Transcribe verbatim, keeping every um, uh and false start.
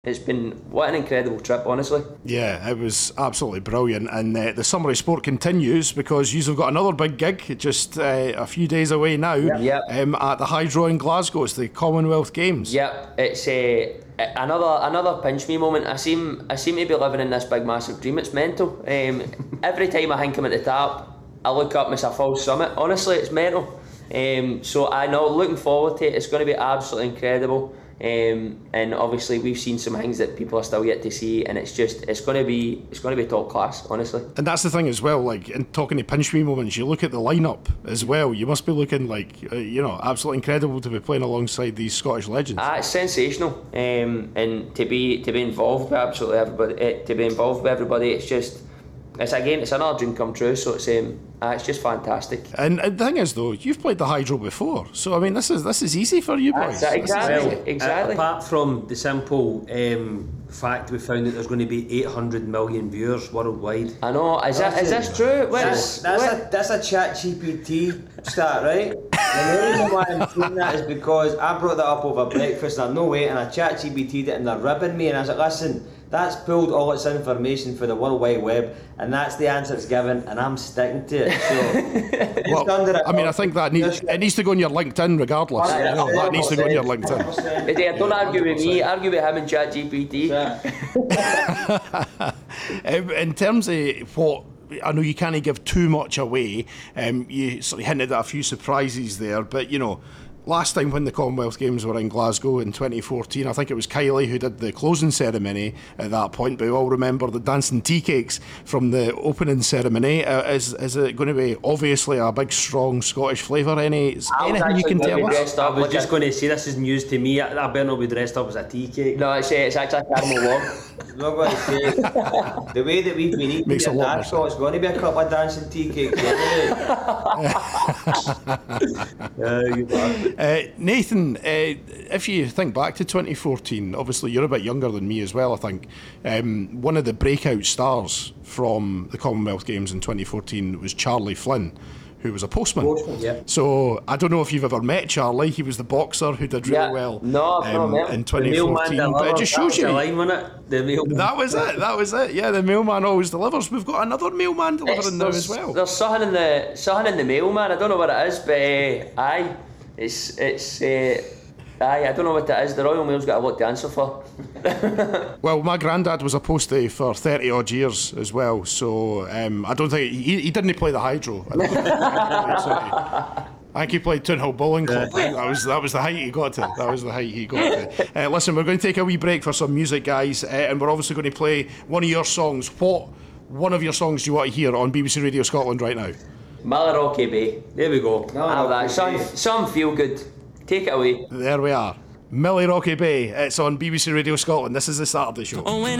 It's been, what an incredible trip, honestly. Yeah, it was absolutely brilliant. And uh, the Summer of Sport continues because you've got another big gig just uh, a few days away now. Yep. Um, at the Hydro in Glasgow. It's the Commonwealth Games. Yep, it's uh, another another pinch me moment. I seem I seem to be living in this big massive dream. It's mental. Um, every time I think I'm at the top, I look up and it's a false summit. Honestly, it's mental. Um, so I know, looking forward to it. It's going to be absolutely incredible. Um, and obviously we've seen some things that people are still yet to see, and it's just it's going to be it's going to be top class, honestly. And that's the thing as well, like in talking to pinch me moments, you look at the lineup as well, you must be looking like uh, you know, absolutely incredible to be playing alongside these Scottish legends. Ah, it's sensational. Um, and to be to be involved with absolutely everybody, uh, to be involved with everybody, it's just it's again it's another dream come true. So it's um, ah, it's just fantastic. And, and the thing is though, you've played the Hydro before, so I mean this is this is easy for you boys. That's exactly, Well, exactly. Uh, apart from the simple um, fact we found that there's going to be eight hundred million viewers worldwide. I know. Is that is this true? What That's, is, that's, what? a, that's a chat G P T stat, right? And the reason why I'm saying that is because I brought that up over breakfast and I'm no way, and I chat G P T'd it and they're ribbing me, and I was like, listen, that's pulled all its information for the World Wide Web, and that's the answer it's given, and I'm sticking to it. So, Well, under it, I mean, I think that needs, it needs to go on your LinkedIn regardless. Yeah, You know, that needs to go on your LinkedIn. Yeah, don't argue with me. Argue with him and chat G P T. Um, in terms of what, I know you can't give too much away, um, you sort of hinted at a few surprises there, but you know, last time when the Commonwealth Games were in Glasgow in twenty fourteen, I think it was Kylie who did the closing ceremony at that point, but we all remember the dancing tea cakes from the opening ceremony. Uh, is is it going to be obviously a big strong Scottish flavour? Any, anything you can tell us? I was just going to say, this is news to me. I, I better not be dressed up as a tea cake. No, it's, uh, it's actually a caramel log. I'm not going to say the way that we've been eating Makes a at lot more Nashville, it's going to be a couple of dancing tea cakes anyway. Uh, you are. Uh, Nathan, uh, if you think back to twenty fourteen, obviously you're a bit younger than me as well, I think. Um, one of the breakout stars from the Commonwealth Games in twenty fourteen was Charlie Flynn, who was a postman. Postman, yeah. So I don't know if you've ever met Charlie. He was the boxer who did really Yeah. well No, I've not um, met him. in The twenty fourteen. mailman But it delivers, just that shows was you. the line, wasn't it? The mailman. That was it. That was it. Yeah, the mailman always delivers. We've got another mailman delivering now as well. There's something in the something in the mailman. I don't know what it is, but uh, aye, it's it's. Uh, Aye, I don't know what it is. The Royal Mail's got a lot to answer for. Well, my granddad was a postie for thirty odd years as well, so um, I don't think he, he didn't play the Hydro. I, don't think I think he played Toonhill Bowling Club. That was that was the height he got to. That was the height he got to. Uh, listen, we're going to take a wee break for some music, guys, uh, and we're obviously going to play one of your songs. What one of your songs do you want to hear on B B C Radio Scotland right now? Malorocky Bay. There we go. Have that. Some some feel good. Take it away. There we are. Millie Rocky Bay. It's on B B C Radio Scotland. This is the Saturday Show. Oh, when